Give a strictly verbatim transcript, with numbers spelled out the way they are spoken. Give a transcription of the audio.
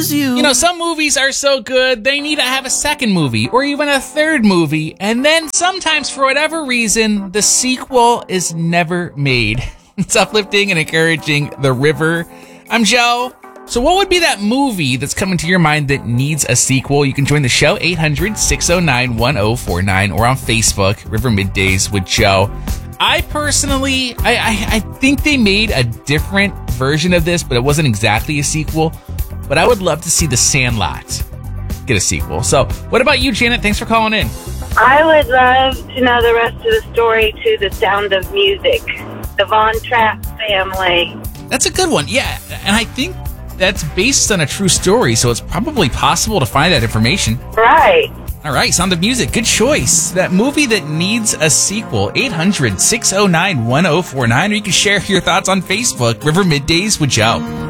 lose you. You know, some movies are so good, they need to have a second movie or even a third movie. And then sometimes, for whatever reason, the sequel is never made. It's uplifting and encouraging The River. I'm Joe. So what would be that movie that's coming to your mind that needs a sequel? You can join the show, eight hundred, six oh nine, one oh four nine, or on Facebook, River Middays with Joe. I personally, I, I, I think they made a different version of this, but it wasn't exactly a sequel. But I would love to see The Sandlot get a sequel. So what about you, Janet? Thanks for calling in. I would love to know the rest of the story to The Sound of Music, the Von Trapp family. That's a good one, yeah. And I think that's based on a true story, so it's probably possible to find that information. Right. All right, Sound of Music, good choice. That movie that needs a sequel, eight hundred, six oh nine, one oh four nine, or you can share your thoughts on Facebook, River Middays with Joe.